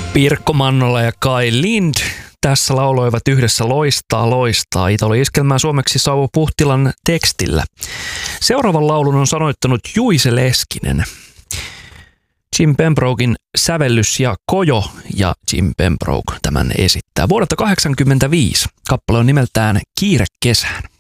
Pirkko Mannola ja Kai Lind tässä lauloivat yhdessä Loistaa, loistaa. Italo-iskelmää suomeksi Sauvo Puhtilan tekstillä. Seuraavan laulun on sanoittanut Juise Leskinen. Jim Pembroken sävellys ja Kojo ja Jim Pembroke tämän esittää. Vuodelta 1985 kappale on nimeltään Kiire kesään.